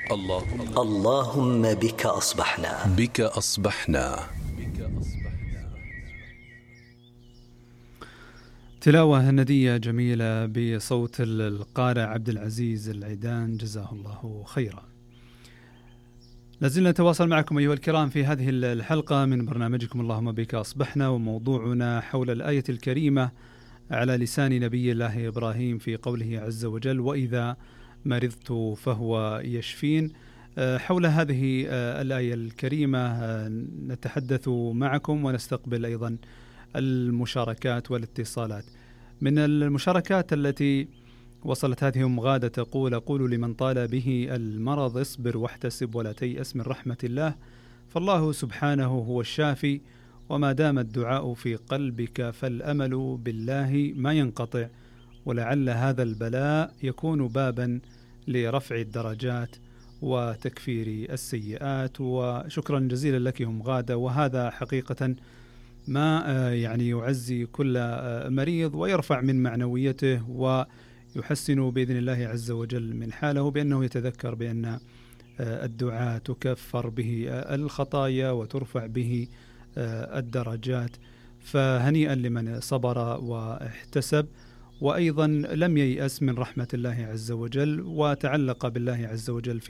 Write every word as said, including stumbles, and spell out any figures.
اللهم اللهم بك أصبحنا بك أصبحنا. تلاوة هندية جميلة بصوت القارئ عبد العزيز العيدان، جزاه الله خيرا. لازلنا نتواصل معكم أيها الكرام في هذه الحلقة من برنامجكم اللهم بك أصبحنا، وموضوعنا حول الآية الكريمة على لسان نبي الله إبراهيم في قوله عز وجل: وإذا مرضت فهو يشفين. حول هذه الآية الكريمة نتحدث معكم ونستقبل أيضا المشاركات والاتصالات. من المشاركات التي وصلت هذه أم غادة تقول: أقول لمن طال به المرض اصبر واحتسب ولا تيأس من رحمة الله، فالله سبحانه هو الشافي، وما دام الدعاء في قلبك فالأمل بالله ما ينقطع، ولعل هذا البلاء يكون بابا لرفع الدرجات وتكفير السيئات. وشكرا جزيلا لك أم غادة، وهذا حقيقة ما يعني يعزي كل مريض ويرفع من معنويته ويحسن بإذن الله عز وجل من حاله، بأنه يتذكر بأن الدعاء تكفر به الخطايا وترفع به الدرجات. فهنيئا لمن صبر واحتسب، وأيضا لم ييأس من رحمة الله عز وجل، وتعلق بالله عز وجل في